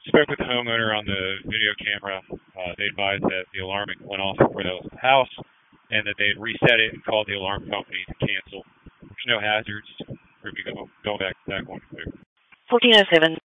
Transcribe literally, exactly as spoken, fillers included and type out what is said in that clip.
Spoke with the homeowner on the video camera. Uh, they advised that the alarm went off before they left the house and that they had reset it and called the alarm company to cancel. There's no hazards. We'll be going back, back on clear. fourteen oh seven.